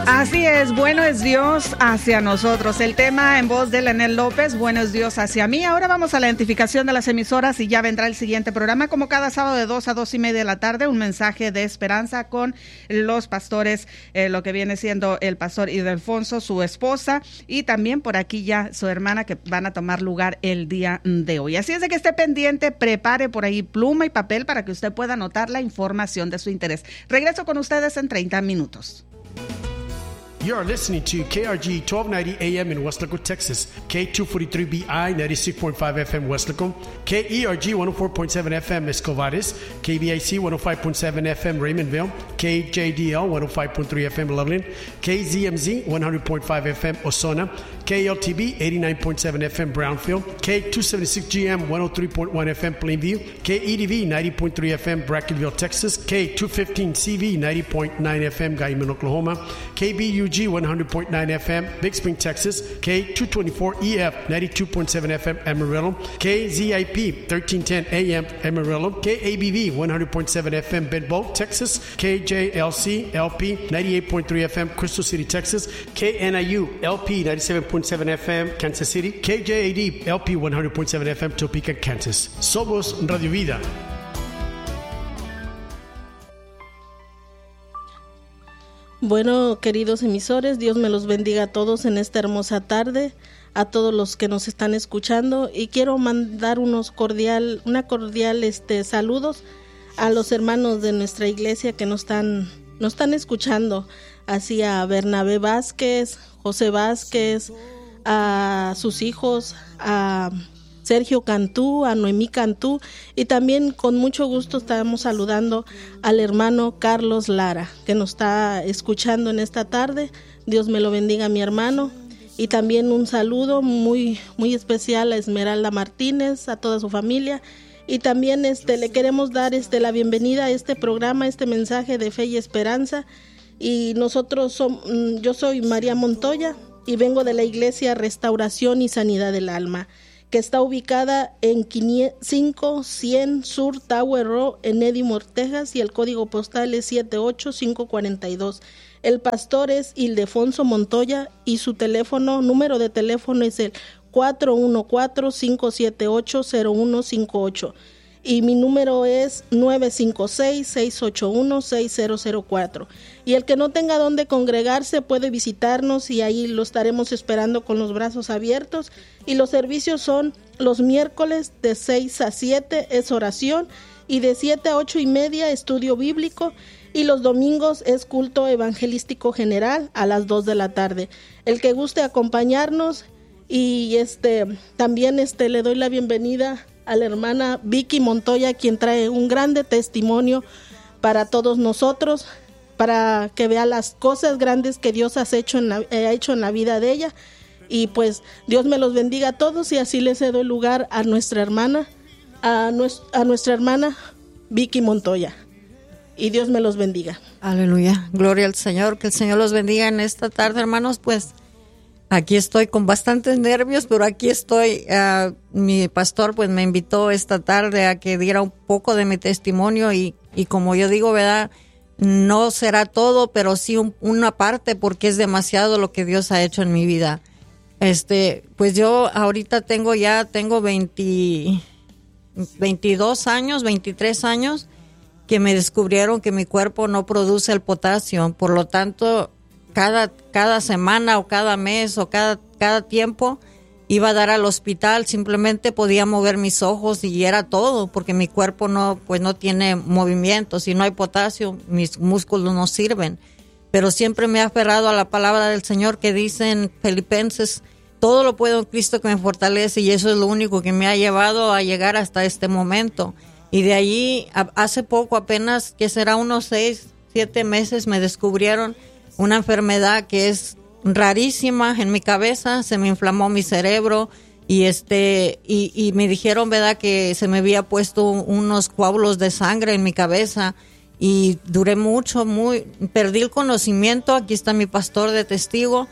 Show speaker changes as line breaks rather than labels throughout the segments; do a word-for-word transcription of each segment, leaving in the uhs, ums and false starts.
Así es, bueno es Dios hacia nosotros. El tema en voz de Leonel López, bueno es Dios hacia mí. Ahora vamos a la identificación de las emisoras y ya vendrá el siguiente programa, como cada sábado de dos a dos y media de la tarde, un mensaje de esperanza con los pastores, eh, lo que viene siendo el pastor Ildefonso, su esposa, y también por aquí ya su hermana, que van a tomar lugar el día de hoy. Así es de que esté pendiente, prepare por ahí pluma y papel para que usted pueda anotar la información de su interés. Regreso con ustedes en treinta minutos.
You are listening to K R G twelve ninety A M in Weslaco, Texas, K two forty-three B I ninety-six point five F M Weslaco, K E R G one oh four point seven F M Escovares, K B I C one oh five point seven F M Raymondville, K J D L one oh five point three F M Loveland, K Z M Z one hundred point five F M Osona, K L T B eighty-nine point seven F M Brownfield, K two seventy-six G M one oh three point one F M Plainview, K E D V ninety point three F M Brackenville, Texas, K two fifteen C V ninety point nine F M Guyman, Oklahoma, K B U G one hundred point nine F M Big Spring, Texas, K two twenty-four E F ninety-two point seven F M Amarillo, K Z I P thirteen ten A M Amarillo, K A B V one hundred point seven F M Bedboe, Texas, K J L C L P ninety-eight point three F M Crystal City, Texas, K N I U L P ninety-seven point seven F M Kansas City, K J A D L P one hundred point seven F M Topeka, Kansas. Somos Radio Vida.
Bueno, queridos emisores, Dios me los bendiga a todos en esta hermosa tarde, a todos los que nos están escuchando, y quiero mandar unos cordial, una cordial este saludos a los hermanos de nuestra iglesia que nos están, nos están escuchando, así a Bernabé Vázquez, José Vázquez, a sus hijos, a Sergio Cantú, a Noemí Cantú, y también con mucho gusto estamos saludando al hermano Carlos Lara, que nos está escuchando en esta tarde. Dios me lo bendiga, mi hermano. Y también un saludo muy, muy especial a Esmeralda Martínez, a toda su familia. Y también este, le queremos dar este, la bienvenida a este programa, este mensaje de fe y esperanza. Y nosotros, somos, yo soy María Montoya y vengo de la iglesia Restauración y Sanidad del Alma, que está ubicada en cinco cien Sur Tower Road en Edimore, Texas, y el código postal es siete ocho cinco cuatro dos. El pastor es Ildefonso Montoya y su teléfono, número de teléfono es el cuatro uno cuatro, cinco siete ocho, cero uno cinco ocho. Y mi número es nueve cinco seis, seis ocho uno, seis cero cero cuatro. Y el que no tenga dónde congregarse puede visitarnos y ahí lo estaremos esperando con los brazos abiertos. Y los servicios son los miércoles de seis a siete es oración, y de siete a ocho y media estudio bíblico, y los domingos es culto evangelístico general a las dos de la tarde. El que guste acompañarnos, y este también este le doy la bienvenida a la hermana Vicky Montoya, quien trae un grande testimonio para todos nosotros, para que vea las cosas grandes que Dios ha hecho en la, ha hecho en la vida de ella. Y pues Dios me los bendiga a todos, y así les cedo el lugar a nuestra hermana, a, nues, a nuestra hermana Vicky Montoya. Y Dios me los bendiga.
Aleluya, gloria al Señor, que el Señor los bendiga en esta tarde, hermanos. Pues aquí estoy con bastantes nervios, pero aquí estoy. Uh, mi pastor pues me invitó esta tarde a que diera un poco de mi testimonio, y, y como yo digo, ¿verdad? No será todo, pero sí un, una parte, porque es demasiado lo que Dios ha hecho en mi vida. Este, pues yo ahorita tengo ya, tengo veinte, veintidós años, veintitrés años, que me descubrieron que mi cuerpo no produce el potasio. Por lo tanto, cada, cada semana o cada mes o cada, cada tiempo iba a dar al hospital. Simplemente podía mover mis ojos y era todo, porque mi cuerpo no, pues no tiene movimiento. Si no hay potasio, mis músculos no sirven. Pero siempre me he aferrado a la palabra del Señor, que dice en Filipenses: todo lo puedo en Cristo que me fortalece, y eso es lo único que me ha llevado a llegar hasta este momento. Y de allí, hace poco, apenas, que será unos seis, siete meses, me descubrieron una enfermedad que es rarísima en mi cabeza. Se me inflamó mi cerebro, y este y, y me dijeron, ¿verdad?, que se me había puesto unos coágulos de sangre en mi cabeza, y duré mucho, muy, perdí el conocimiento. Aquí está mi pastor de testigo.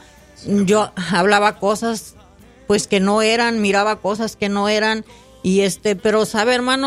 Yo hablaba cosas pues que no eran, miraba cosas que no eran, y este, pero sabe, hermano,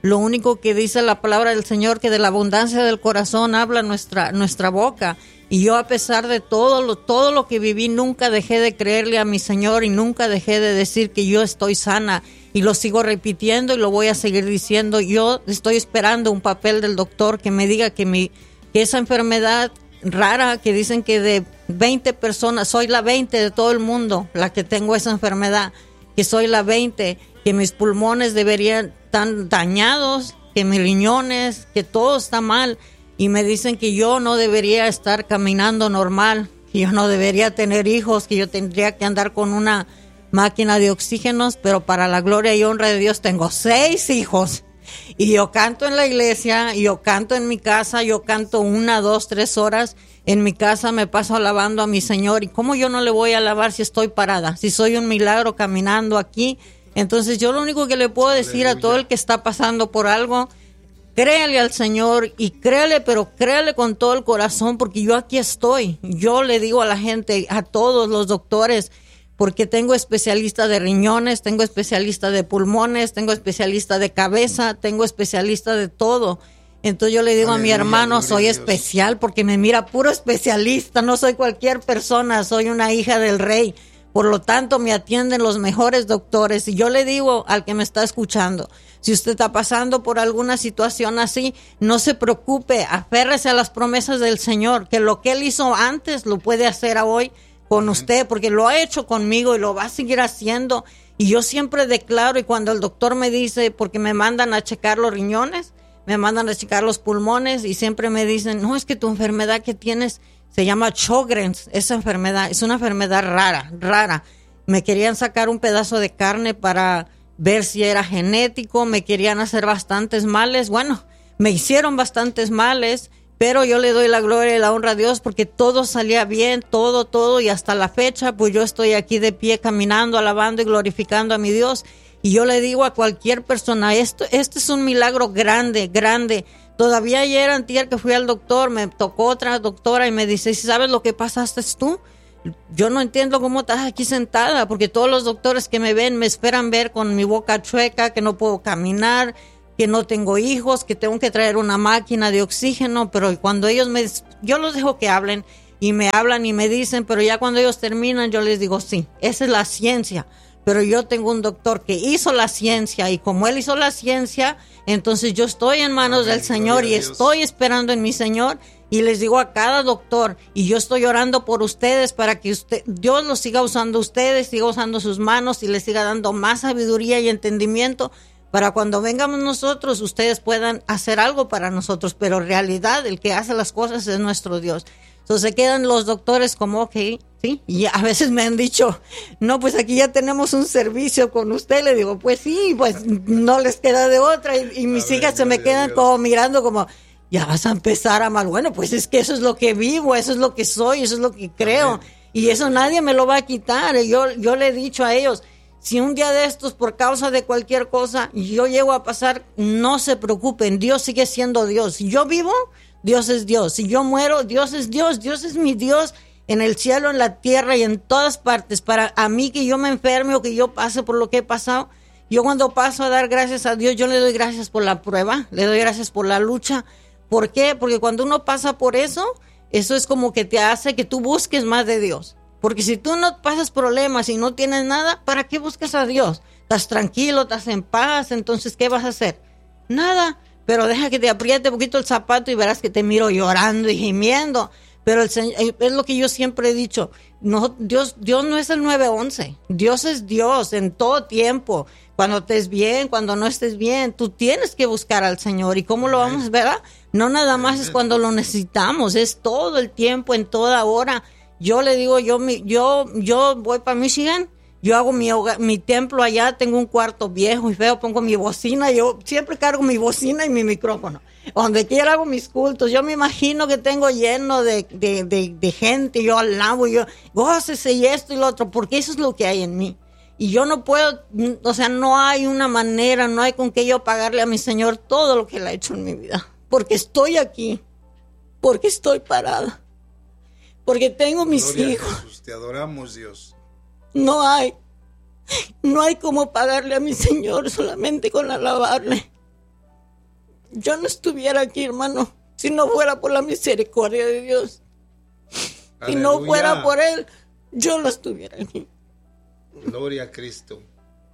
Lo único que dice la palabra del Señor, que de la abundancia del corazón habla nuestra, nuestra boca. Y yo, a pesar de todo lo, todo lo que viví, nunca dejé de creerle a mi Señor y nunca dejé de decir que yo estoy sana. Y lo sigo repitiendo y lo voy a seguir diciendo. Yo estoy esperando un papel del doctor que me diga que, mi, que esa enfermedad rara, que dicen que de veinte personas, soy la veinte de todo el mundo la que tengo esa enfermedad, que soy la veinte, que mis pulmones deberían estar dañados, que mis riñones, que todo está mal. Y me dicen que yo no debería estar caminando normal, que yo no debería tener hijos, que yo tendría que andar con una máquina de oxígenos, pero para la gloria y honra de Dios tengo seis hijos. Y yo canto en la iglesia, yo canto en mi casa, yo canto una, dos, tres horas. En mi casa me paso alabando a mi Señor. ¿Y cómo yo no le voy a alabar si estoy parada? Si soy un milagro caminando aquí. Entonces yo lo único que le puedo decir Aleluya. A todo el que está pasando por algo, créale al Señor y créale, pero créale con todo el corazón, porque yo aquí estoy. Yo le digo a la gente, a todos los doctores, porque tengo especialista de riñones, tengo especialista de pulmones, tengo especialista de cabeza, tengo especialista de todo. Entonces yo le digo Aleluya, a mi hermano, soy especial porque me mira puro especialista, no soy cualquier persona, soy una hija del rey. Por lo tanto, me atienden los mejores doctores. Y yo le digo al que me está escuchando, si usted está pasando por alguna situación así, no se preocupe, aférrese a las promesas del Señor, que lo que Él hizo antes lo puede hacer hoy con usted, porque lo ha hecho conmigo y lo va a seguir haciendo. Y yo siempre declaro, y cuando el doctor me dice, porque me mandan a checar los riñones, me mandan a checar los pulmones, y siempre me dicen, no, es que tu enfermedad que tienes se llama Sjögren's, esa enfermedad, es una enfermedad rara, rara. Me querían sacar un pedazo de carne para ver si era genético, me querían hacer bastantes males. Bueno, me hicieron bastantes males, pero yo le doy la gloria y la honra a Dios porque todo salía bien, todo, todo, y hasta la fecha, pues yo estoy aquí de pie caminando, alabando y glorificando a mi Dios. Y yo le digo a cualquier persona, esto, esto es un milagro grande, grande. Todavía ayer, antier, que fui al doctor, me tocó otra doctora y me dice, ¿sabes lo que pasaste tú? Yo no entiendo cómo estás aquí sentada, porque todos los doctores que me ven me esperan ver con mi boca chueca, que no puedo caminar, que no tengo hijos, que tengo que traer una máquina de oxígeno, pero cuando ellos me, yo los dejo que hablen y me hablan y me dicen, pero ya cuando ellos terminan yo les digo, sí, esa es la ciencia. Pero yo tengo un doctor que hizo la ciencia, y como él hizo la ciencia, entonces yo estoy en manos Amén, del Señor y estoy esperando en mi Señor. Y les digo a cada doctor, y yo estoy orando por ustedes para que usted, Dios los siga usando a ustedes, siga usando sus manos y les siga dando más sabiduría y entendimiento para cuando vengamos nosotros, ustedes puedan hacer algo para nosotros. Pero en realidad el que hace las cosas es nuestro Dios. Entonces se quedan los doctores como, ok, sí, y a veces me han dicho, no, pues aquí ya tenemos un servicio con usted. Le digo, pues sí, pues no les queda de otra. Y, y mis hijas se me quedan como mirando como, ya vas a empezar a mal. Bueno, pues es que eso es lo que vivo, eso es lo que soy, eso es lo que creo. Y eso nadie me lo va a quitar. Yo, yo le he dicho a ellos, si un día de estos, por causa de cualquier cosa, yo llego a pasar, no se preocupen, Dios sigue siendo Dios. Si yo vivo, Dios es Dios. Si yo muero, Dios es Dios. Dios es mi Dios en el cielo, en la tierra y en todas partes. Para a mí que yo me enferme o que yo pase por lo que he pasado, yo cuando paso a dar gracias a Dios, yo le doy gracias por la prueba, le doy gracias por la lucha. ¿Por qué? Porque cuando uno pasa por eso, eso es como que te hace que tú busques más de Dios. Porque si tú no pasas problemas y no tienes nada, ¿para qué buscas a Dios? Estás tranquilo, estás en paz, entonces ¿qué vas a hacer? Nada. Pero deja que te apriete un poquito el zapato y verás que te miro llorando y gimiendo. Pero el Señor, es lo que yo siempre he dicho, no, Dios, Dios no es el nueve once, Dios es Dios en todo tiempo. Cuando estés bien, cuando no estés bien, tú tienes que buscar al Señor. ¿Y cómo lo vamos a ver? No nada más es cuando lo necesitamos, es todo el tiempo, en toda hora. Yo le digo, yo, yo, yo voy para Michigan. Yo hago mi, hogar, mi templo allá, tengo un cuarto viejo y feo, pongo mi bocina, yo siempre cargo mi bocina y mi micrófono. Donde quiera hago mis cultos, yo me imagino que tengo lleno de, de, de, de gente, yo alabo, yo gócese y esto y lo otro, porque eso es lo que hay en mí. Y yo no puedo, o sea, no hay una manera, no hay con qué yo pagarle a mi Señor todo lo que Él ha hecho en mi vida. Porque estoy aquí, porque estoy parada, porque tengo mis Gloria hijos. A Jesús,
te adoramos, Dios.
No hay, no hay cómo pagarle a mi Señor solamente con alabarle.
yo no estuviera aquí, hermano, si no fuera por la misericordia de Dios. Aleluya. Si no fuera por Él, yo no estuviera aquí.
Gloria a Cristo.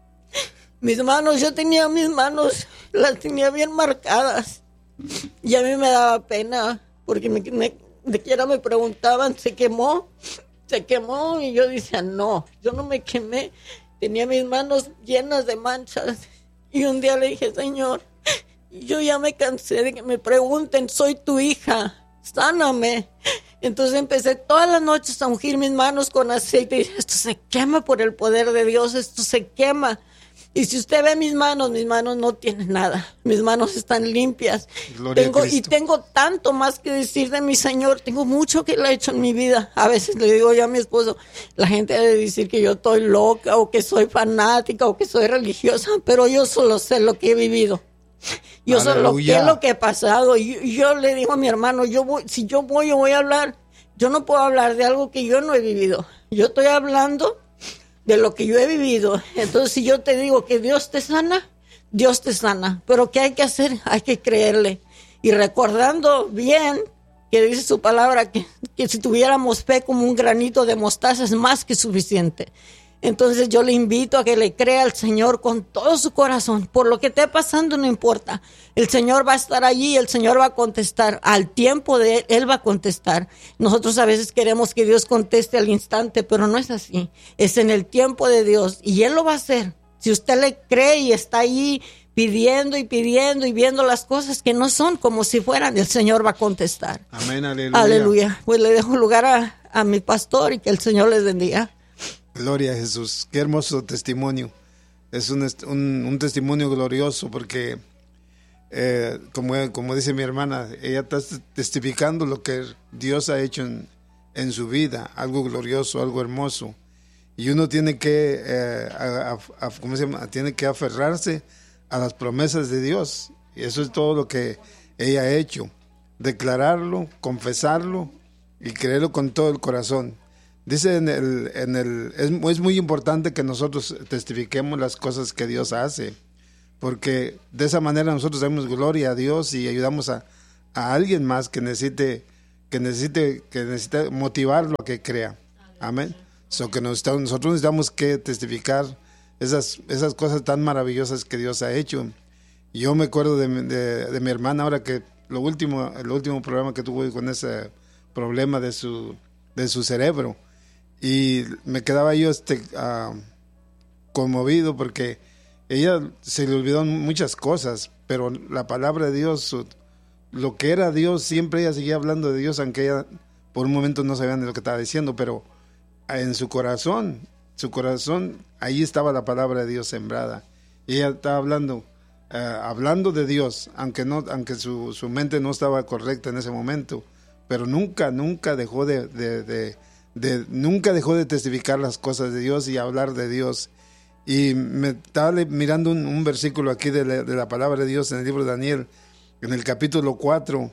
Mis manos, yo tenía mis manos, las tenía bien marcadas. Y a mí me daba pena, porque me, me, de quiera me preguntaban, ¿se quemó? Se quemó, y yo decía, no, yo no me quemé. Tenía mis manos llenas de manchas. Y un día le dije, Señor, yo ya me cansé de que me pregunten, soy tu hija, sáname. Entonces empecé todas las noches a ungir mis manos con aceite. Y dije, esto se quema por el poder de Dios, esto se quema. Y si usted ve mis manos, mis manos no tienen nada. Mis manos están limpias. Tengo, y tengo tanto más que decir de mi Señor. Tengo mucho que le he hecho en mi vida. A veces le digo yo a mi esposo, la gente debe decir que yo estoy loca o que soy fanática o que soy religiosa, pero yo solo sé lo que he vivido. Yo
Aleluya.
solo sé lo que he pasado. Y yo, yo le digo a mi hermano, yo voy, si yo voy, yo voy a hablar. Yo no puedo hablar de algo que yo no he vivido. Yo estoy hablando de lo que yo he vivido. Entonces, si yo te digo que Dios te sana, Dios te sana. Pero ¿qué hay que hacer? Hay que creerle. Y recordando bien que dice su palabra que, que si tuviéramos fe como un granito de mostaza es más que suficiente. Entonces yo le invito a que le crea al Señor con todo su corazón. Por lo que esté pasando no importa. El Señor va a estar allí, el Señor va a contestar. Al tiempo de Él, Él va a contestar. Nosotros a veces queremos que Dios conteste al instante, pero no es así. Es en el tiempo de Dios y Él lo va a hacer. Si usted le cree y está ahí pidiendo y pidiendo y viendo las cosas que no son como si fueran, el Señor va a contestar.
Amén, aleluya.
Aleluya. Pues le dejo lugar a, a mi pastor y que el Señor les bendiga.
Gloria a Jesús. Qué hermoso testimonio. Es un, un, un testimonio glorioso porque, eh, como, como dice mi hermana, ella está testificando lo que Dios ha hecho en, en su vida, algo glorioso, algo hermoso. Y uno tiene que, eh, a, a, a, ¿cómo se llama? Tiene que aferrarse a las promesas de Dios. Y eso es todo lo que ella ha hecho. Declararlo, confesarlo y creerlo con todo el corazón. Dice en el, en el es, es muy importante que nosotros testifiquemos las cosas que Dios hace, porque de esa manera nosotros damos gloria a Dios y ayudamos a, a alguien más que necesite, que necesite, que necesite motivarlo a que crea. Amén. So que nos, nosotros necesitamos que testificar esas, esas cosas tan maravillosas que Dios ha hecho. Yo me acuerdo de, de, de mi hermana ahora que lo último, el último programa que tuvo con ese problema de su, de su cerebro. Y me quedaba yo este uh, conmovido porque ella se le olvidó muchas cosas, pero la palabra de Dios, su, lo que era Dios, siempre ella seguía hablando de Dios, aunque ella por un momento no sabía de lo que estaba diciendo, pero en su corazón, su corazón, ahí estaba la palabra de Dios sembrada. Y ella estaba hablando, uh, hablando de Dios, aunque no, aunque su, su mente no estaba correcta en ese momento, pero nunca, nunca dejó de, de, de De, nunca dejó de testificar las cosas de Dios y hablar de Dios. Y me estaba mirando un, un versículo aquí de la, de la palabra de Dios en el libro de Daniel, en el capítulo cuatro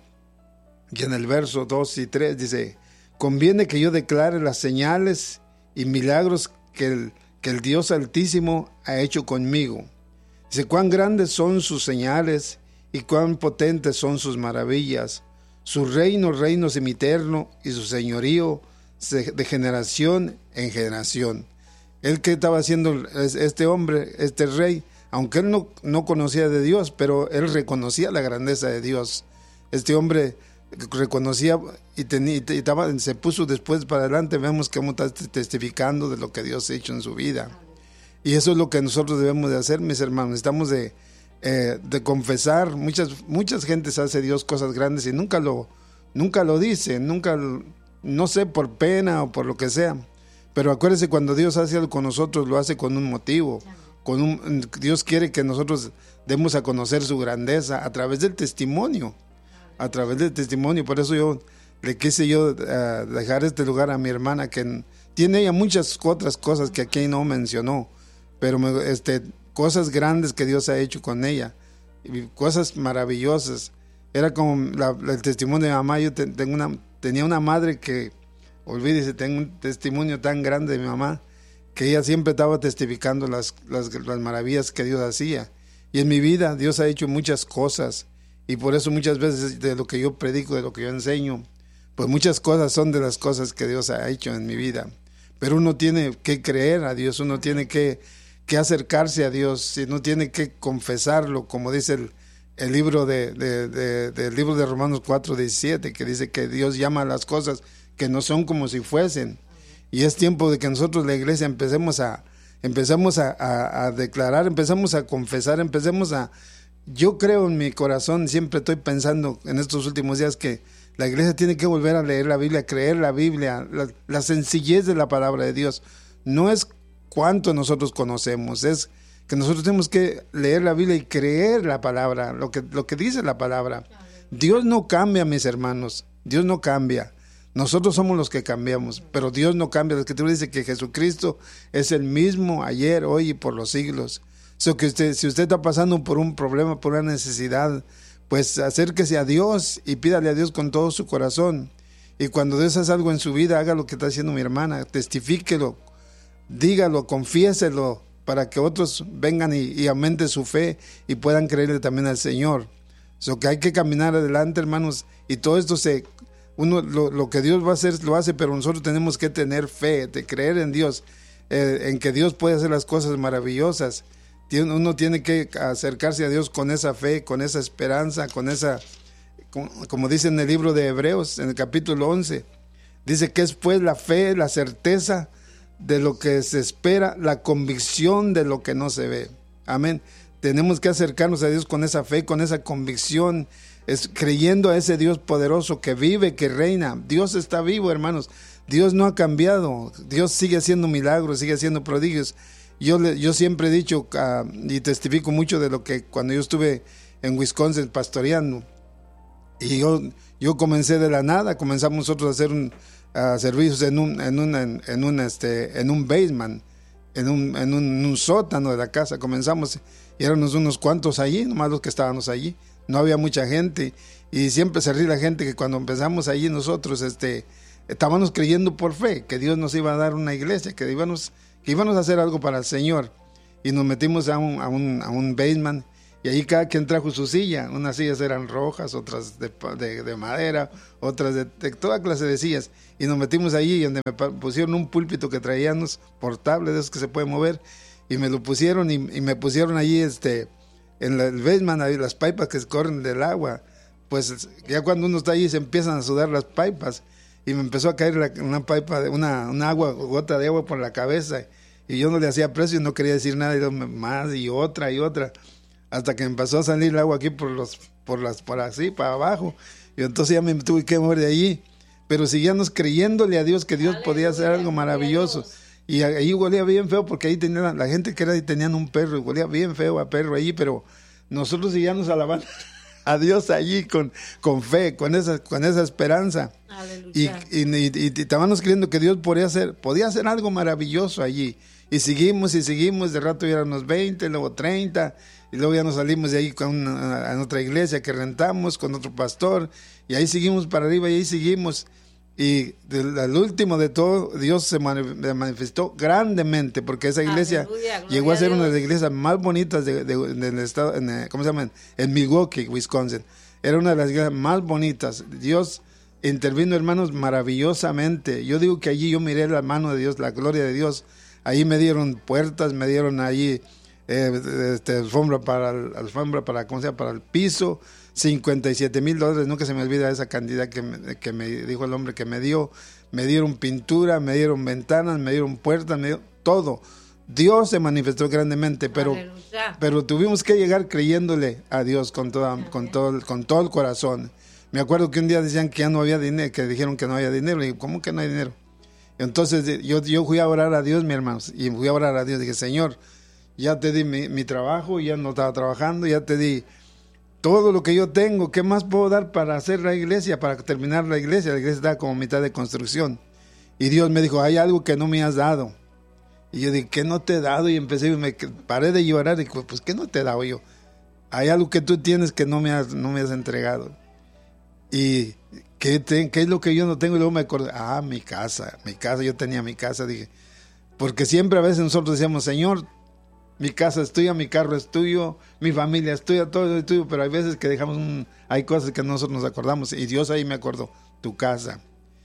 y en el verso dos y tres dice: conviene que yo declare las señales y milagros que el, que el Dios Altísimo ha hecho conmigo. Dice: cuán grandes son sus señales y cuán potentes son sus maravillas. Su reino, reino semiterno, y su señorío de generación en generación. Él que estaba haciendo este hombre, este rey, aunque él no, no conocía de Dios, pero él reconocía la grandeza de Dios. Este hombre reconocía y, tenía, y estaba, se puso después para adelante. Vemos que está testificando de lo que Dios ha hecho en su vida. Y eso es lo que nosotros debemos de hacer, mis hermanos. Necesitamos de, eh, de confesar. Muchas, muchas gentes hace Dios cosas grandes y nunca lo, nunca lo dice, nunca lo, no sé, por pena o por lo que sea, pero acuérdese, cuando Dios hace algo con nosotros, lo hace con un motivo, con un, Dios quiere que nosotros demos a conocer su grandeza a través del testimonio, a través del testimonio. Por eso yo le quise yo uh, dejar este lugar a mi hermana, que tiene ella muchas otras cosas que aquí no mencionó, pero me, este, cosas grandes que Dios ha hecho con ella, y cosas maravillosas. Era como la, el testimonio de mi mamá. Yo te, tengo una Tenía una madre que, olvídese, tengo un testimonio tan grande de mi mamá, que ella siempre estaba testificando las, las, las maravillas que Dios hacía. Y en mi vida Dios ha hecho muchas cosas. Y por eso muchas veces de lo que yo predico, de lo que yo enseño, pues muchas cosas son de las cosas que Dios ha hecho en mi vida. Pero uno tiene que creer a Dios, uno tiene que, que acercarse a Dios, y uno tiene que confesarlo, como dice el, el libro de, de, de, del libro de Romanos cuatro diecisiete, que dice que Dios llama a las cosas que no son como si fuesen. Y es tiempo de que nosotros, la iglesia, empecemos a, empezamos a, a, a declarar, empezamos a confesar, empecemos a... Yo creo en mi corazón, siempre estoy pensando en estos últimos días que la iglesia tiene que volver a leer la Biblia, creer la Biblia, la, la sencillez de la palabra de Dios. No es cuánto nosotros conocemos, es que nosotros tenemos que leer la Biblia y creer la palabra, lo que, lo que dice la palabra. Dios no cambia, mis hermanos, Dios no cambia. Nosotros somos los que cambiamos, pero Dios no cambia. La Escritura dice que Jesucristo es el mismo ayer, hoy y por los siglos. So que usted, si usted está pasando por un problema, por una necesidad, pues acérquese a Dios y pídale a Dios con todo su corazón. Y cuando Dios hace algo en su vida, haga lo que está haciendo mi hermana, testifíquelo, dígalo, confiéselo, para que otros vengan y, y aumenten su fe y puedan creerle también al Señor. So que hay que caminar adelante, hermanos, y todo esto se... Uno, lo, lo que Dios va a hacer, lo hace, pero nosotros tenemos que tener fe, de creer en Dios, eh, en que Dios puede hacer las cosas maravillosas. Uno tiene que acercarse a Dios con esa fe, con esa esperanza, con esa, como, como dice en el libro de Hebreos, en el capítulo once, dice que es pues la fe, la certeza de lo que se espera, la convicción de lo que no se ve. Amén. Tenemos que acercarnos a Dios con esa fe, con esa convicción, es creyendo a ese Dios poderoso que vive, que reina. Dios está vivo, hermanos. Dios no ha cambiado. Dios sigue haciendo milagros, sigue haciendo prodigios. Yo, le, yo siempre he dicho uh, y testifico mucho de lo que cuando yo estuve en Wisconsin pastoreando, y yo, yo comencé de la nada, comenzamos nosotros a hacer un, uh, servicios en un, en, un, en, en, un, este, en un basement, en un, en un, en un sótano de la casa. Comenzamos y éramos unos cuantos allí, nomás los que estábamos allí. No había mucha gente, y siempre se ríe la gente que cuando empezamos allí nosotros este, estábamos creyendo por fe que Dios nos iba a dar una iglesia, que íbamos, que íbamos a hacer algo para el Señor, y nos metimos a un, a un, a un basement, y ahí cada quien trajo su silla. Unas sillas eran rojas, otras de, de, de madera, otras de, de toda clase de sillas, y nos metimos allí, y donde me pusieron un púlpito que traíamos portable, de esos que se puede mover, y me lo pusieron, y, y me pusieron allí este... en el basement hay las pipas que corren del agua. Pues ya cuando uno está allí se empiezan a sudar las pipas, y me empezó a caer la, una pipa, una, una agua, gota de agua por la cabeza, y yo no le hacía precio y no quería decir nada, y yo, más y otra y otra, hasta que me empezó a salir el agua aquí por los, por las, por así, para abajo, y entonces ya me tuve que mover de allí, pero seguíamos creyéndole a Dios que Dios Aleluya, podía hacer algo maravilloso. Y ahí huelía bien feo, porque ahí tenía la gente que era ahí tenían un perro, y huelía bien feo a perro allí, pero nosotros seguíamos alabando a Dios allí con, con fe, con esa, con esa esperanza. Y, y, y, y estábamos creyendo que Dios podía hacer, podía hacer algo maravilloso allí. Y seguimos y seguimos, de rato ya éramos veinte, luego treinta, y luego ya nos salimos de ahí con una, a otra iglesia que rentamos con otro pastor, y ahí seguimos para arriba, y ahí seguimos. Y al último de todo, Dios se manifestó grandemente, porque esa iglesia Aleluya, llegó a ser a una de las iglesias más bonitas de, de, de, del estado, en, ¿cómo se llama? En Milwaukee, Wisconsin. Era una de las iglesias más bonitas. Dios intervino, hermanos, maravillosamente. Yo digo que allí yo miré la mano de Dios, la gloria de Dios. Ahí me dieron puertas, me dieron allí eh, este, alfombra para, alfombra para, ¿cómo se llama? Para el piso. cincuenta y siete mil dólares, nunca se me olvida esa cantidad que me, que me dijo el hombre que me dio. Me dieron pintura, me dieron ventanas, me dieron puertas, me dio todo. Dios se manifestó grandemente, pero, pero tuvimos que llegar creyéndole a Dios con, toda, con, todo, con todo el corazón. Me acuerdo que un día decían que ya no había dinero, que dijeron que no había dinero. Y dije, ¿cómo que no hay dinero? Entonces yo, yo fui a orar a Dios, mi hermanos, y fui a orar a Dios. Dije, Señor, ya te di mi, mi trabajo, ya no estaba trabajando, ya te di todo lo que yo tengo. ¿Qué más puedo dar para hacer la iglesia, para terminar la iglesia? La iglesia está como mitad de construcción. Y Dios me dijo, hay algo que no me has dado. Y yo dije, ¿qué no te he dado? Y empecé, y me paré de llorar. Y dije, pues, ¿qué no te he dado yo? Hay algo que tú tienes que no me has, no me has entregado. Y ¿qué, te, ¿qué es lo que yo no tengo? Y luego me acordé, ah, mi casa, mi casa, yo tenía mi casa. Dije, porque siempre a veces nosotros decíamos, Señor, Mi casa es tuya, mi carro es tuyo, mi familia es tuya, todo es tuyo, pero hay veces que dejamos, un, hay cosas que nosotros nos acordamos, y Dios ahí me acordó, tu casa.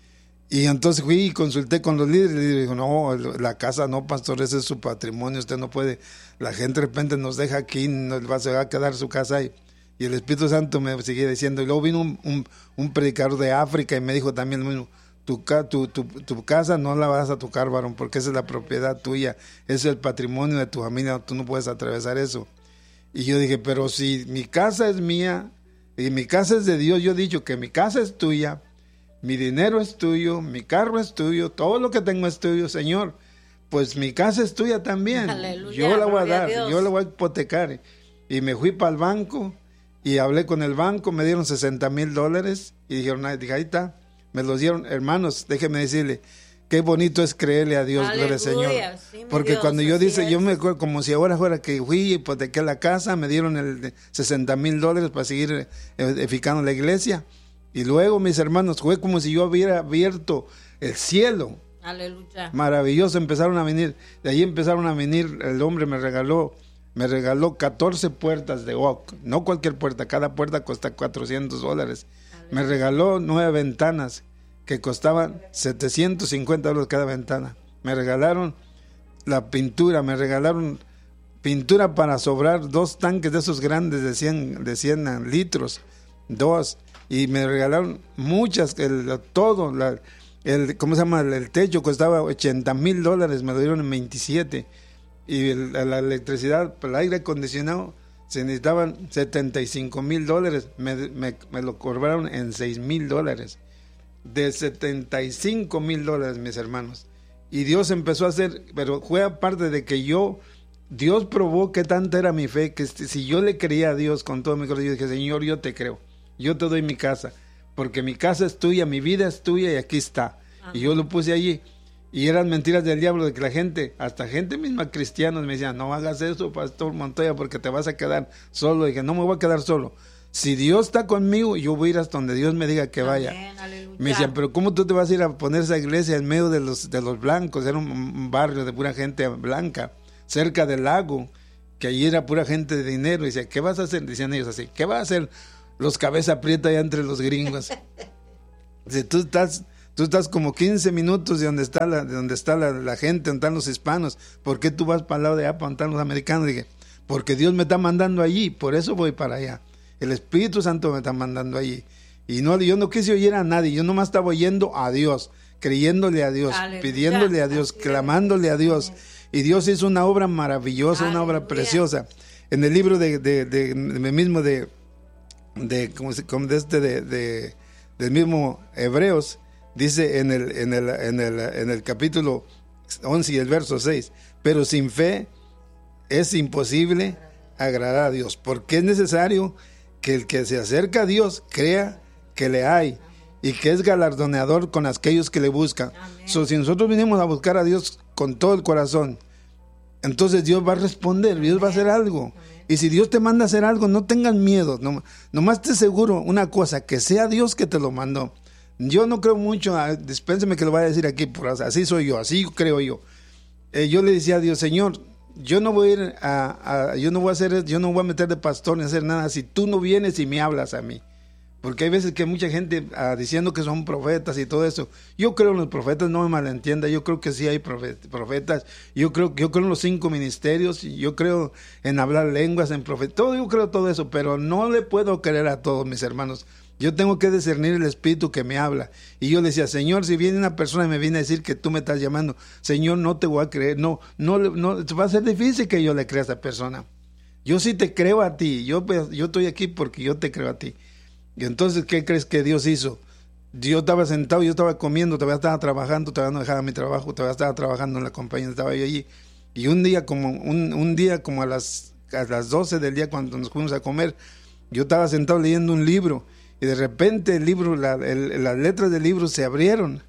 Y entonces fui y consulté con los líderes, y le dijo, no, la casa no, pastor, ese es su patrimonio, usted no puede, la gente de repente nos deja aquí, nos va, se va a quedar su casa ahí. Y el Espíritu Santo me seguía diciendo, y luego vino un, un, un predicador de África y me dijo también lo mismo, tu, tu, tu, tu casa no la vas a tocar, varón, porque esa es la propiedad tuya, es el patrimonio de tu familia, tú no puedes atravesar eso. Y yo dije, pero si mi casa es mía, y mi casa es de Dios, yo he dicho que mi casa es tuya, mi dinero es tuyo, mi carro es tuyo, todo lo que tengo es tuyo, Señor, pues mi casa es tuya también. Aleluya, yo la voy a dar, a yo la voy a hipotecar. Y me fui para el banco y hablé con el banco, me dieron sesenta mil dólares y dijeron, dije, ahí está, me los dieron. Hermanos, déjeme decirle, qué bonito es creerle a Dios, gloria al Señor. Sí, porque Dios, cuando yo dice, es. yo me acuerdo como si ahora fuera que fui y hipotequé la casa, me dieron el sesenta mil dólares para seguir edificando la iglesia. Y luego, mis hermanos, fue como si yo hubiera abierto el cielo.
Aleluya.
Maravilloso, empezaron a venir, de ahí empezaron a venir, el hombre me regaló, me regaló catorce puertas de oak, no cualquier puerta, cada puerta cuesta cuatrocientos dólares. Aleluya. Me regaló nueve ventanas que costaban setecientos cincuenta dólares cada ventana. Me regalaron la pintura, me regalaron pintura para sobrar dos tanques de esos grandes de cien, de cien litros, dos. Y me regalaron muchas, el, todo, la, el, ¿cómo se llama? El, el techo costaba ochenta mil dólares, me lo dieron en veintisiete. Y el, la electricidad, el aire acondicionado, se necesitaban setenta y cinco mil dólares, me, me, me lo cobraron en seis mil dólares. De setenta y cinco mil dólares, mis hermanos. Y Dios empezó a hacer, pero fue aparte de que yo, Dios probó qué tanta era mi fe, que si yo le creía a Dios con todo mi corazón, yo dije, Señor, yo te creo. Yo te doy mi casa, porque mi casa es tuya, mi vida es tuya y aquí está. Ajá. Y yo lo puse allí. Y eran mentiras del diablo de que la gente, hasta gente misma cristianos me decían, no hagas eso, Pastor Montoya, porque te vas a quedar solo. Y dije, no me voy a quedar solo. Si Dios está conmigo, yo voy a ir hasta donde Dios me diga que vaya. Amén, me decían, pero ¿cómo tú te vas a ir a poner esa iglesia en medio de los, de los blancos? Era un, un barrio de pura gente blanca, cerca del lago, que allí era pura gente de dinero. Y decía, ¿qué vas a hacer? Decían ellos así, ¿qué vas a hacer? Los cabeza prieta allá entre los gringos. Si tú estás, tú estás como quince minutos de donde está la, de donde está la, la gente, donde están los hispanos. ¿Por qué tú vas para el lado de allá, para donde están los americanos? Dije, porque Dios me está mandando allí, por eso voy para allá. El Espíritu Santo me está mandando allí. Y no, yo no quise oír a nadie, yo nomás estaba oyendo a Dios, creyéndole a Dios, aleluya, pidiéndole a Dios, clamándole a Dios. Y Dios hizo una obra maravillosa, aleluya, una obra preciosa. En el libro de, de, de, de, de mismo de de como de este de, de del mismo Hebreos, dice en el en el en el en el capítulo once y el verso seis, pero sin fe es imposible agradar a Dios, porque es necesario que el que se acerca a Dios crea que le hay y que es galardonador con aquellos que le buscan. So, si nosotros vinimos a buscar a Dios con todo el corazón, entonces Dios va a responder, Dios va a hacer algo. Y si Dios te manda a hacer algo, no tengan miedo, no, nomás te aseguro una cosa, que sea Dios que te lo mandó. Yo no creo mucho, dispénseme que lo voy a decir aquí, por así soy yo, así creo yo. Eh, yo le decía a Dios, Señor, yo no voy a ir a, a, yo no voy a hacer, yo no voy a meter de pastor ni hacer nada si tú no vienes y me hablas a mí. Porque hay veces que mucha gente ah, diciendo que son profetas y todo eso. Yo creo en los profetas, no me malentienda, yo creo que sí hay profetas. Yo creo, yo creo en los cinco ministerios, yo creo en hablar lenguas, en profetas, todo, yo creo todo eso, pero no le puedo creer a todos mis hermanos. Yo tengo que discernir el espíritu que me habla. Y yo le decía, Señor, si viene una persona y me viene a decir que tú me estás llamando, Señor, no te voy a creer, no, no, no, va a ser difícil que yo le crea a esa persona. Yo sí te creo a ti, yo, yo estoy aquí porque yo te creo a ti. Y entonces, ¿qué crees que Dios hizo? Yo estaba sentado, yo estaba comiendo, todavía estaba trabajando, todavía no dejaba mi trabajo, todavía estaba trabajando en la compañía, estaba yo allí. Y un día, como un, un día como a las, a las doce del día, cuando nos fuimos a comer, yo estaba sentado leyendo un libro, y de repente el libro, la, el, las letras del libro se abrieron.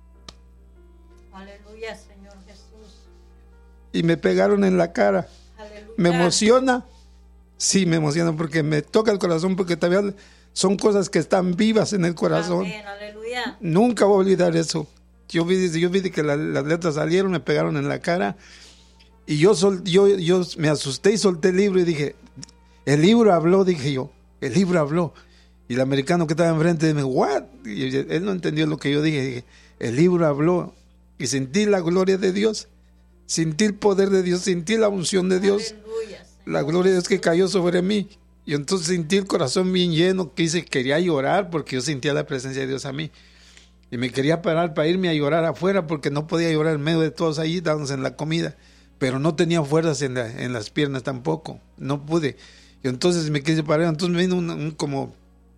Aleluya, Señor Jesús.
Y me pegaron en la cara.
Aleluya.
¿Me emociona? Sí, me emociona porque me toca el corazón, porque todavía son cosas que están vivas en el corazón.
Amén, aleluya.
Nunca voy a olvidar eso. Yo vi, yo vi que la, las letras salieron, me pegaron en la cara Y yo, sol, yo, yo me asusté y solté el libro y dije, el libro habló, dije yo, el libro habló. Y el americano que estaba enfrente me dijo, ¿what? Y él no entendió lo que yo dije. Dije, el libro habló. Y sentí la gloria de Dios, sentí el poder de Dios, sentí la unción de Dios, la gloria de Dios que cayó sobre mí. Y entonces sentí el corazón bien lleno, que hice, quería llorar porque yo sentía la presencia de Dios a mí. Y me quería parar para irme a llorar afuera porque no podía llorar en medio de todos allí, dándose en la comida. Pero no tenía fuerzas en, la, en las piernas tampoco, no pude. Y entonces me quise parar, entonces me vino un, un como,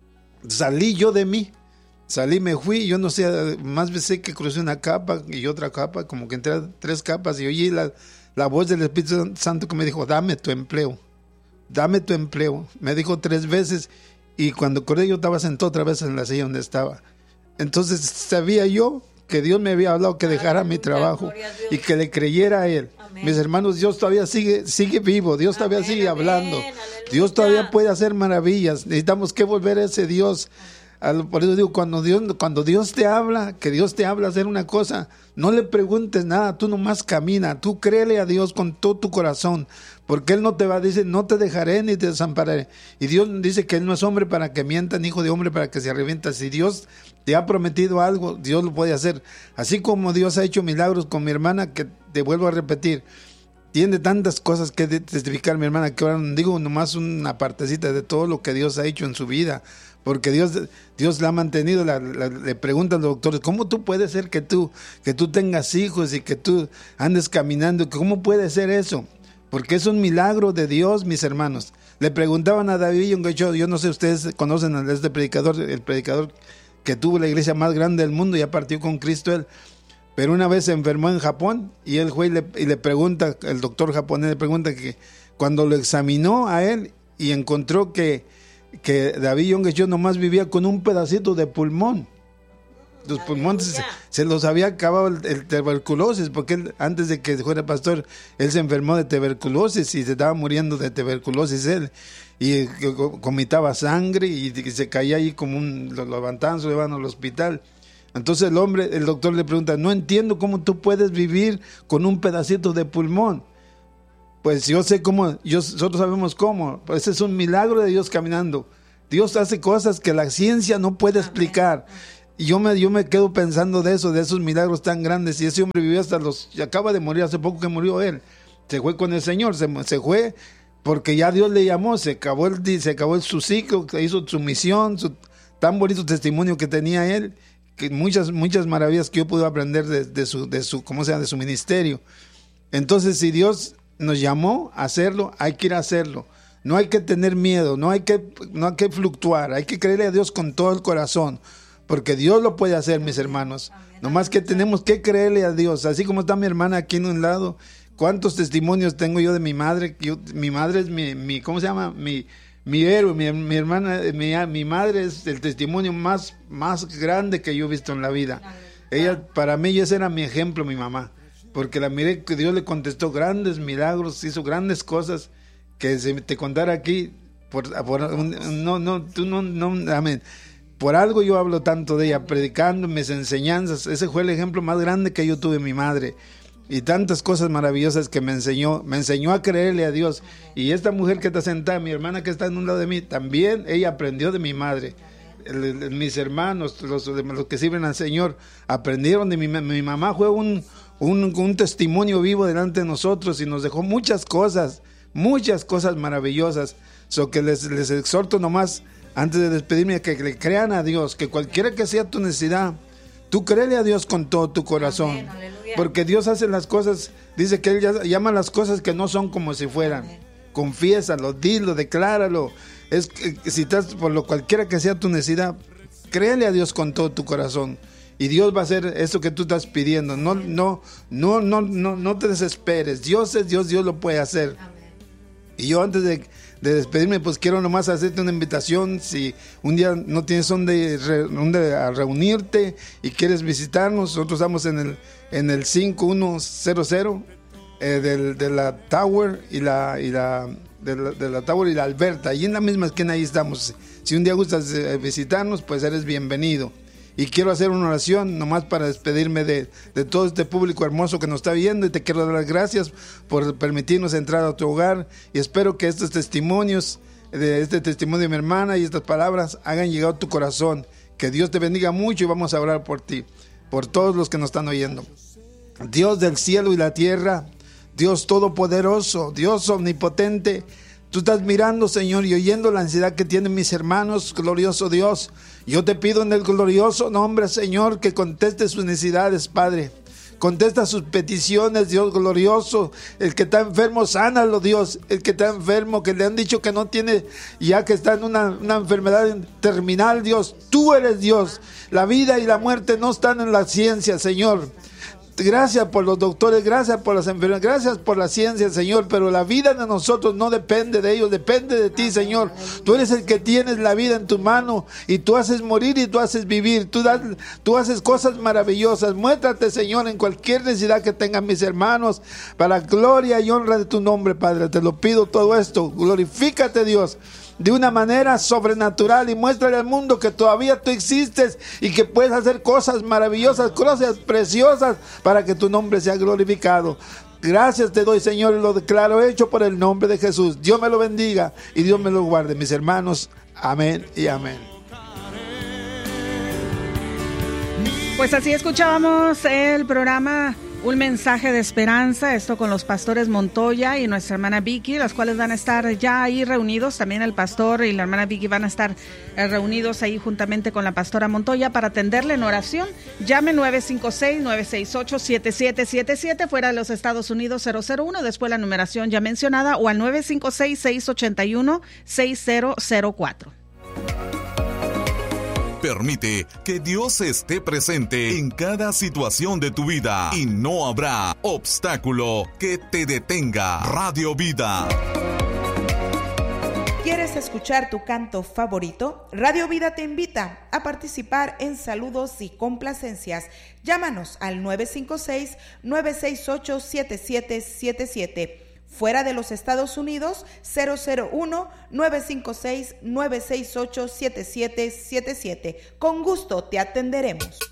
salí yo de mí, salí, me fui, yo no sé, más veces que crucé una capa y otra capa, como que entré a tres capas y oí la, la voz del Espíritu Santo que me dijo, dame tu empleo, dame tu empleo. Me dijo tres veces y cuando acordé yo estaba sentado otra vez en la silla donde estaba. Entonces sabía yo que Dios me había hablado que dejara Aleluya, mi trabajo y que le creyera a Él. Amén. Mis hermanos, Dios todavía sigue, sigue vivo, Dios todavía amén, sigue amén, hablando, aleluya. Dios todavía puede hacer maravillas. Necesitamos que volver a ese Dios. Por eso digo, cuando Dios, cuando Dios te habla, que Dios te habla a hacer una cosa, no le preguntes nada, tú nomás camina, tú créele a Dios con todo tu corazón, porque Él no te va a decir, no te dejaré ni te desampararé. Y Dios dice que Él no es hombre para que mienta, ni hijo de hombre para que se arrepienta. Si Dios te ha prometido algo, Dios lo puede hacer. Así como Dios ha hecho milagros con mi hermana, que te vuelvo a repetir, tiene tantas cosas que testificar mi hermana, que ahora digo nomás una partecita de todo lo que Dios ha hecho en su vida. Porque Dios, Dios la ha mantenido, la, la, le preguntan los doctores, ¿cómo tú puedes ser que tú, que tú tengas hijos y que tú andes caminando? ¿Cómo puede ser eso? Porque es un milagro de Dios, mis hermanos. Le preguntaban a David Yonguecho, yo no sé, ustedes conocen a este predicador, el predicador que tuvo la iglesia más grande del mundo, ya partió con Cristo él. Pero una vez se enfermó en Japón y él fue y le, y le pregunta, el doctor japonés le pregunta que cuando lo examinó a él y encontró que que David Yonguecho nomás vivía con un pedacito de pulmón. Los pulmones se, se los había acabado el, el tuberculosis, porque él, antes de que fuera pastor, él se enfermó de tuberculosis y se estaba muriendo de tuberculosis él. Y vomitaba sangre y, y se caía ahí como un... Lo levantaban, se lo llevaban al hospital. Entonces el hombre, el doctor le pregunta, no entiendo cómo tú puedes vivir con un pedacito de pulmón. Pues yo sé cómo, yo, nosotros sabemos cómo. Pues ese es un milagro de Dios caminando. Dios hace cosas que la ciencia no puede explicar. Y yo me, yo me quedo pensando de eso, de esos milagros tan grandes. Y ese hombre vivió hasta los... Acaba de morir, hace poco que murió él. Se fue con el Señor, se, se fue porque ya Dios le llamó, se acabó el, se acabó el, su ciclo, hizo su misión, su tan bonito testimonio que tenía él, que muchas, muchas maravillas que yo pude aprender de, de su, de su, ¿cómo se llama? De su ministerio. Entonces, si Dios nos llamó a hacerlo, hay que ir a hacerlo. No hay que tener miedo, no hay que, no hay que fluctuar, hay que creerle a Dios con todo el corazón, porque Dios lo puede hacer, mis hermanos. Nomás que tenemos que creerle a Dios, así como está mi hermana aquí en un lado. ¿Cuántos testimonios tengo yo de mi madre? Yo, mi madre es mi, mi, ¿cómo se llama? Mi, mi héroe, mi, mi hermana, mi, mi madre es el testimonio más, más grande que yo he visto en la vida. Ella, para mí, ese era mi ejemplo, mi mamá. Porque la miré que Dios le contestó grandes milagros, hizo grandes cosas que se te contara aquí, por, por no, no, tú no, no, amén. Por algo yo hablo tanto de ella, predicando mis enseñanzas. Ese fue el ejemplo más grande que yo tuve, mi madre. Y tantas cosas maravillosas que me enseñó, me enseñó a creerle a Dios. Y esta mujer que está sentada, mi hermana que está en un lado de mí, también ella aprendió de mi madre. El, el, mis hermanos, los, los que sirven al Señor, aprendieron de mi, mi mamá. Fue un Un, un testimonio vivo delante de nosotros y nos dejó muchas cosas, muchas cosas maravillosas. So que les, les exhorto nomás, antes de despedirme, que le crean a Dios, que cualquiera que sea tu necesidad, tú créele a Dios con todo tu corazón. Amén, porque Dios hace las cosas, dice que Él llama las cosas que no son como si fueran. Amén. Confiésalo, dilo, decláralo. Es, si estás, por lo cualquiera que sea tu necesidad, créele a Dios con todo tu corazón. Y Dios va a hacer eso que tú estás pidiendo. No, no, no, no, no, no te desesperes. Dios es Dios, Dios lo puede hacer. Amén. Y yo antes de, de despedirme, pues quiero nomás hacerte una invitación. Si un día no tienes donde, donde a reunirte y quieres visitarnos, nosotros estamos en el, en el cinco uno cero cero eh, del, de la Tower y la, y la, de la, de la Tower y la Alberta. Allí en la misma esquina, ahí estamos. Si un día gustas visitarnos, pues eres bienvenido. Y quiero hacer una oración nomás para despedirme de, de todo este público hermoso que nos está viendo, y te quiero dar las gracias por permitirnos entrar a tu hogar, y espero que estos testimonios, de este testimonio de mi hermana y estas palabras hagan llegar a tu corazón. Que Dios te bendiga mucho, y vamos a orar por ti, por todos los que nos están oyendo. Dios del cielo y la tierra, Dios todopoderoso, Dios omnipotente, tú estás mirando, Señor, y oyendo la ansiedad que tienen mis hermanos, glorioso Dios. Yo te pido en el glorioso nombre, Señor, que conteste sus necesidades, Padre. Contesta sus peticiones, Dios glorioso. El que está enfermo, sánalo, Dios. El que está enfermo, que le han dicho que no tiene, ya que está en una, una enfermedad terminal, Dios. Tú eres Dios. La vida y la muerte no están en la ciencia, Señor. Gracias por los doctores, gracias por las enfermedades, gracias por la ciencia, Señor, pero la vida de nosotros no depende de ellos, depende de ti, Señor. Tú eres el que tienes la vida en tu mano, y tú haces morir y tú haces vivir, tú, das, tú haces cosas maravillosas. Muéstrate, Señor, en cualquier necesidad que tengan mis hermanos, para gloria y honra de tu nombre, Padre. Te lo pido todo esto, glorifícate, Dios, de una manera sobrenatural, y muéstrale al mundo que todavía tú existes y que puedes hacer cosas maravillosas, cosas preciosas, para que tu nombre sea glorificado. Gracias te doy, Señor, y lo declaro hecho por el nombre de Jesús. Dios me lo bendiga y Dios me lo guarde, mis hermanos. Amén y amén.
Pues así escuchábamos el programa Un Mensaje de Esperanza, esto con los pastores Montoya y nuestra hermana Vicky, los cuales van a estar ya ahí reunidos. También el pastor y la hermana Vicky van a estar eh, reunidos ahí juntamente con la pastora Montoya para atenderle en oración. Llame nueve cinco seis, nueve seis ocho, siete siete siete siete, fuera de los Estados Unidos cero cero uno, después la numeración ya mencionada, o al nueve cinco seis, seis ocho uno, seis cero cero cuatro.
Permite que Dios esté presente en cada situación de tu vida y no habrá obstáculo que te detenga. Radio Vida.
¿Quieres escuchar tu canto favorito? Radio Vida te invita a participar en saludos y complacencias. Llámanos al nueve cinco seis, nueve seis ocho, siete siete siete siete. Fuera de los Estados Unidos, cero cero uno, nueve cinco seis, nueve seis ocho, siete siete siete siete. Con gusto te atenderemos.